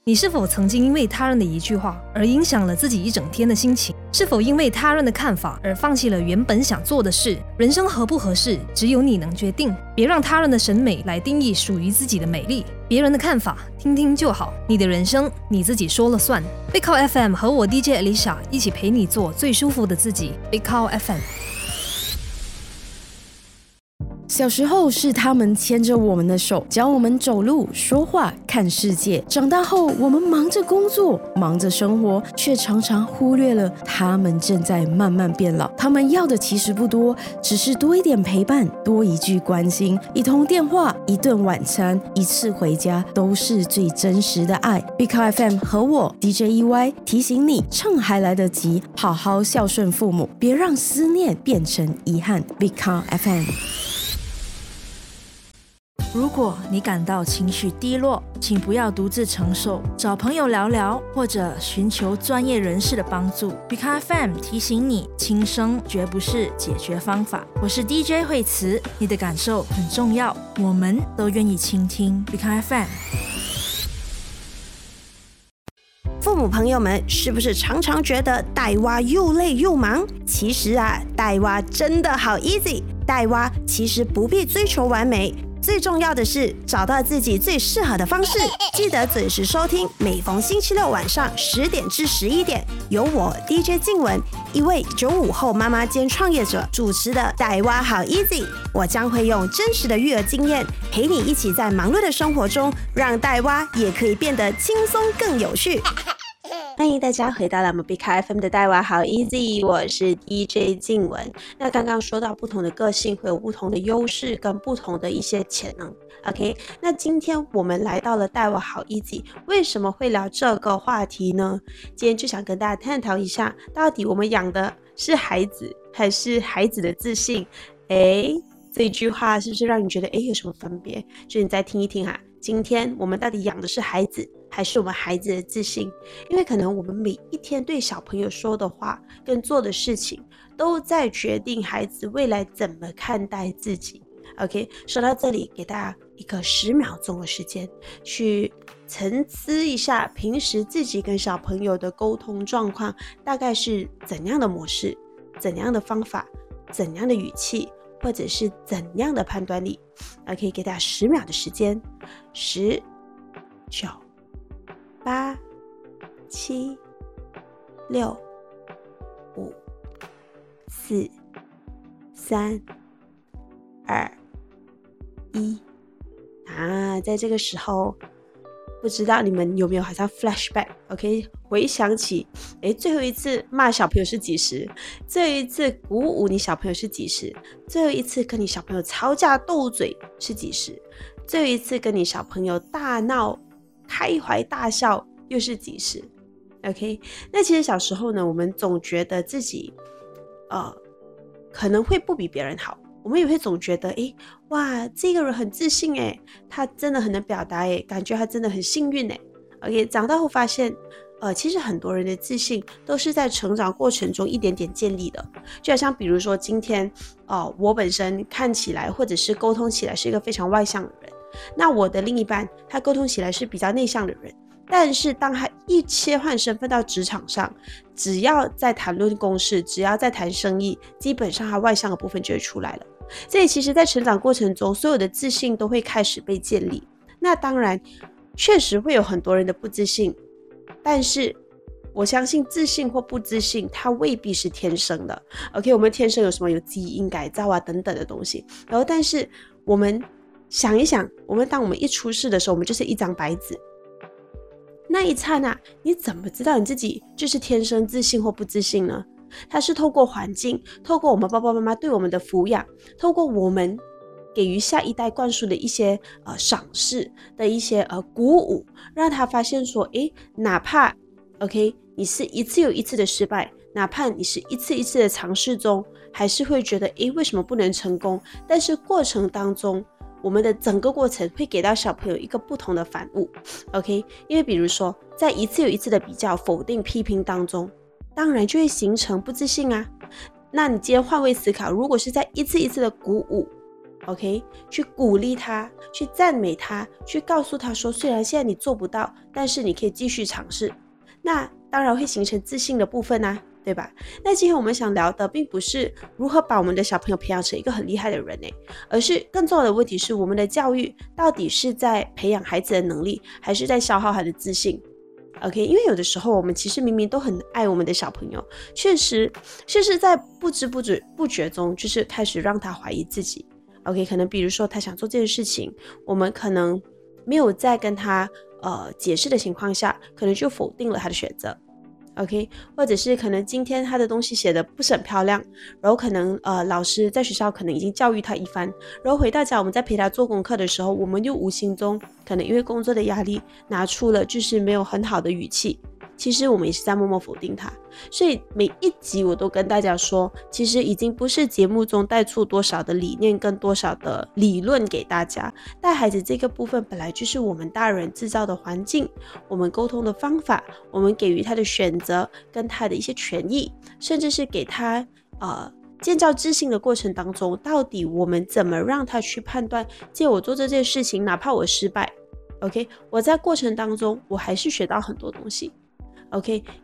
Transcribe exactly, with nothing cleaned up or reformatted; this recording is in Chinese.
你是否曾经因为他人的一句话而影响了自己一整天的心情？是否因为他人的看法而放弃了原本想做的事？人生合不合适，只有你能决定。别让他人的审美来定义属于自己的美丽。别人的看法听听就好，你的人生你自己说了算。Big Cow F M 和我 D J Alicia 一起陪你做最舒服的自己。Big Cow F M。 小时候是他们牵着我们的手，教我们走路、说话、看世界。长大后，我们忙着工作，忙着生活，却常常忽略了他们正在慢慢变老。他们要的其实不多，只是多一点陪伴，多一句关心，一通电话，一顿晚餐，一次回家，都是最真实的爱。Big Cow F M 和我 D J E Y 提醒你，趁还来得及，好好孝顺父母，别让思念变成遗憾。Big Cow F M。 如果你感到情绪低落，请不要独自承受，找朋友聊聊，或者寻求专业人士的帮助。Big Cow F M 提醒你，轻生绝不是解决方法。我是 D J 惠慈，你的感受很重要，我们都愿意倾听。Big Cow F M。 父母朋友们是不是常常觉得带娃又累又忙？其实啊，带娃真的好 easy。带娃其实不必追求完美，最重要的是找到自己最适合的方式。记得准时收听，每逢星期六晚上十点至十一点，由我 D J 静雯，一位九五后妈妈兼创业者主持的带娃好 easy。我将会用真实的育儿经验，陪你一起在忙碌的生活中，让带娃也可以变得轻松更有趣。欢迎大家回到了我们 Big Cow F M 的带娃好 easy， 我是 D J 静雯。那刚刚说到不同的个性会有不同的优势跟不同的一些潜能 OK， 那今天我们来到了带娃好 easy， 为什么会聊这个话题呢？今天就想跟大家探讨一下，到底我们养的是孩子还是孩子的自信？诶，这句话是不是让你觉得诶有什么分别？就你再听一听啊，今天我们到底养的是孩子还是我们孩子的自信？因为可能我们每一天对小朋友说的话跟做的事情都在决定孩子未来怎么看待自己。 OK， 说到这里给大家一个十秒钟的时间去沉思一下，平时自己跟小朋友的沟通状况大概是怎样的模式，怎样的方法，怎样的语气，或者是怎样的判断力。 OK， 给大家十秒的时间，十、九、八、七、六、五、四、三、二、一。啊，在这个时候，不知道你们有没有好像 flashback OK， 回想起诶最后一次骂小朋友是几时，最后一次鼓舞你小朋友是几时，最后一次跟你小朋友吵架斗嘴是几时，最后一次跟你小朋友大闹开怀大笑又是几时。 OK， 那其实小时候呢，我们总觉得自己呃可能会不比别人好，我们也会总觉得诶哇这个人很自信诶，他真的很能表达诶，感觉他真的很幸运诶。 OK， 长大后发现呃，其实很多人的自信都是在成长过程中一点点建立的。就好像比如说今天呃，我本身看起来或者是沟通起来是一个非常外向的人，那我的另一半他沟通起来是比较内向的人，但是当他一切换身份到职场上，只要在谈论公事，只要在谈生意，基本上他外向的部分就会出来了。所以其实在成长过程中，所有的自信都会开始被建立。那当然确实会有很多人的不自信，但是我相信自信或不自信它未必是天生的。 OK， 我们天生有什么有基因改造啊等等的东西，然后但是我们想一想，我们当我们一出世的时候，我们就是一张白纸，那一刹那你怎么知道你自己就是天生自信或不自信呢？它是透过环境，透过我们爸爸妈妈对我们的抚养，透过我们给予下一代灌输的一些呃赏识的一些呃鼓舞，让他发现说诶哪怕 OK 你是一次又一次的失败，哪怕你是一次一次的尝试中还是会觉得诶为什么不能成功，但是过程当中我们的整个过程会给到小朋友一个不同的反悟。 OK， 因为比如说在一次又一次的比较否定批评当中，当然就会形成不自信啊。那你今天换位思考，如果是在一次一次的鼓舞 OK， 去鼓励他，去赞美他，去告诉他说，虽然现在你做不到，但是你可以继续尝试。那当然会形成自信的部分啊，对吧？那今天我们想聊的并不是如何把我们的小朋友培养成一个很厉害的人诶，而是更重要的问题是，我们的教育到底是在培养孩子的能力，还是在消耗他的自信？OK， 因为有的时候我们其实明明都很爱我们的小朋友，确实确实在不知不觉不觉中就是开始让他怀疑自己。OK， 可能比如说他想做这件事情，我们可能没有在跟他呃解释的情况下，可能就否定了他的选择。OK， 或者是可能今天他的东西写的不是很漂亮，然后可能呃老师在学校可能已经教育他一番，然后回到家我们在陪他做功课的时候，我们又无形中可能因为工作的压力拿出了就是没有很好的语气，其实我们也是在默默否定他。所以每一集我都跟大家说，其实已经不是节目中带出多少的理念跟多少的理论给大家，带孩子这个部分本来就是我们大人制造的环境，我们沟通的方法，我们给予他的选择跟他的一些权益，甚至是给他呃建造自信的过程当中，到底我们怎么让他去判断，借我做这件事情哪怕我失败 OK， 我在过程当中我还是学到很多东西。OK，